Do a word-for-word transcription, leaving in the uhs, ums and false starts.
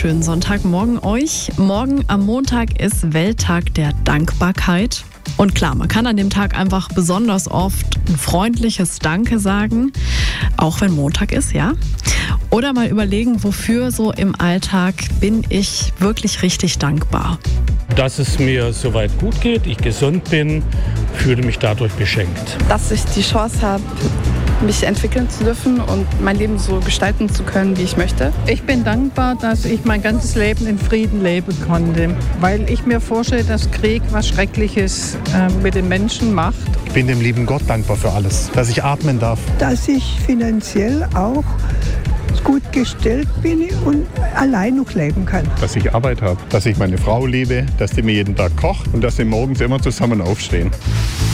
schönen Sonntagmorgen euch. Morgen am Montag ist Welttag der Dankbarkeit. Und klar, man kann an dem Tag einfach besonders oft ein freundliches Danke sagen, auch wenn Montag ist, ja. Oder mal überlegen, wofür so im Alltag bin ich wirklich richtig dankbar. Dass es mir soweit gut geht, ich gesund bin, fühle mich dadurch beschenkt. Dass ich die Chance habe, mich entwickeln zu dürfen und mein Leben so gestalten zu können, wie ich möchte. Ich bin dankbar, dass ich mein ganzes Leben in Frieden leben konnte, weil ich mir vorstelle, dass Krieg was Schreckliches äh, mit den Menschen macht. Ich bin dem lieben Gott dankbar für alles, dass ich atmen darf. Dass ich finanziell auch gut gestellt bin und allein noch leben kann. Dass ich Arbeit habe, dass ich meine Frau liebe, dass die mir jeden Tag kocht und dass wir morgens immer zusammen aufstehen.